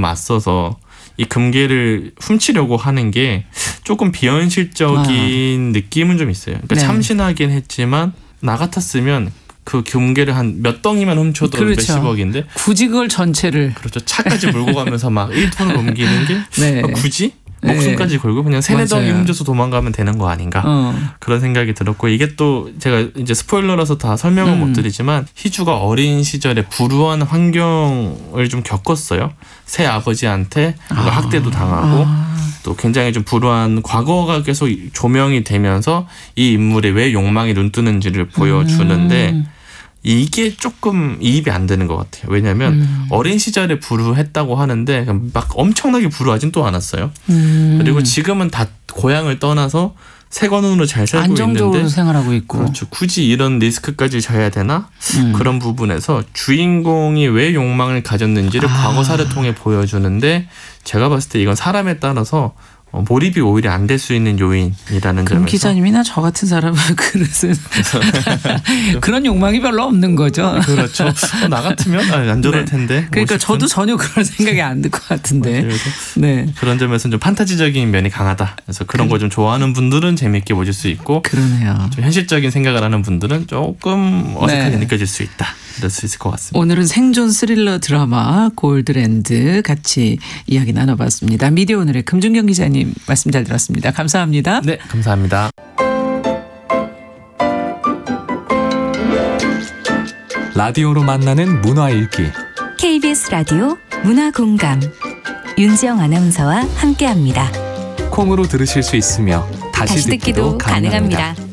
맞서서 이 금괴를 훔치려고 하는 게 조금 비현실적인 느낌은 좀 있어요. 그러니까 네. 참신하긴 했지만 나 같았으면 그 금괴를 한 몇 덩이만 훔쳐도 그렇죠. 몇십억인데 굳이 그걸 전체를. 그렇죠. 차까지 몰고 가면서 막 1톤을 옮기는 게 네. 굳이 목숨까지 걸고 그냥 세네 덩이 맞아요. 훔쳐서 도망가면 되는 거 아닌가 그런 생각이 들었고 이게 또 제가 이제 스포일러라서 다 설명은 못 드리지만 희주가 어린 시절에 불우한 환경을 좀 겪었어요. 새 아버지한테 학대도 당하고 또 굉장히 좀 불우한 과거가 계속 조명이 되면서 이 인물이 왜 욕망이 눈뜨는지를 보여주는데 이게 조금 이입이 안 되는 것 같아요. 왜냐하면 어린 시절에 불우했다고 하는데 막 엄청나게 불우하진 또 않았어요. 그리고 지금은 다 고향을 떠나서 세관원으로 잘 살고 안정적으로 있는데 생활하고 있고. 그렇죠. 굳이 이런 리스크까지 져야 되나? 그런 부분에서 주인공이 왜 욕망을 가졌는지를 과거사를 통해 보여주는데 제가 봤을 때 이건 사람에 따라서 몰입이 오히려 안 될 수 있는 요인이라는 그럼 점에서 기자님이나 저 같은 사람은 그릇은 그런 욕망이 별로 없는 거죠. 그렇죠. 나 같으면 안 저럴 텐데. 그러니까 뭐 저도 전혀 그런 생각이 안 들 것 같은데. 그래서 네. 그런 점에서는 좀 판타지적인 면이 강하다. 그래서 그런 거 좀 좋아하는 분들은 재미있게 보실 수 있고 그러네요. 좀 현실적인 생각을 하는 분들은 조금 어색하게 네. 느껴질 수 있다. 그럴 수 있을 것 같습니다. 오늘은 생존 스릴러 드라마 골드랜드 같이 이야기 나눠봤습니다. 미디어 오늘의 금준경 기자님 말씀 잘 들었습니다. 감사합니다. 네, 감사합니다. 라디오로 만나는 문화 읽기. KBS 라디오 문화공감 윤지영 아나운서와 함께합니다. 콩으로 들으실 수 있으며 다시 듣기도 가능합니다.